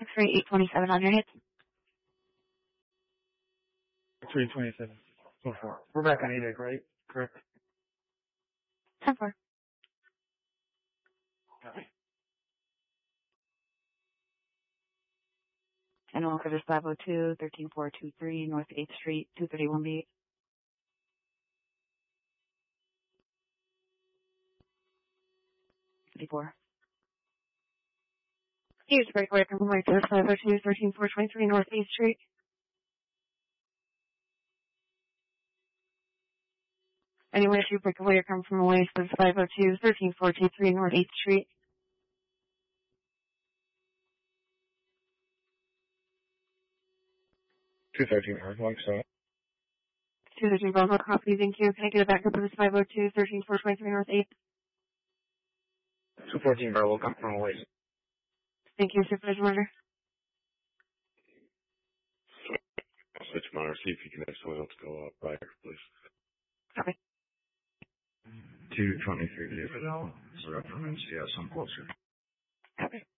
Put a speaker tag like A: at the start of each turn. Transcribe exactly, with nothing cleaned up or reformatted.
A: X-ray eight twenty-seven on your hit.
B: three twenty-seven. So far. We're back on eight, right? Correct.
A: ten four.
B: Copy.
A: And we'll covers five oh two, thirteen four two three, North eighth Street, two thirty-one B. fifty-four. Here's the breakaway from right to five oh two, thirteen four twenty-three, North eighth Street. Anyway, if you break away or come from away, so it's five oh two, thirteen four two three, North eighth Street.
B: two thirteen, Hardwalk, so.
A: two thirteen Bravo, copy, thank you. Can I get it back up to this five oh two, thirteen four twenty-three, North eighth?
B: two fourteen, Bravo, come from away.
A: Thank you, Supervisor Murder.
C: Switch monitor, see if you can have someone else go up right here, please.
A: Copy.
B: two twenty-three, David. Reference, yeah, some closer.
A: Copy.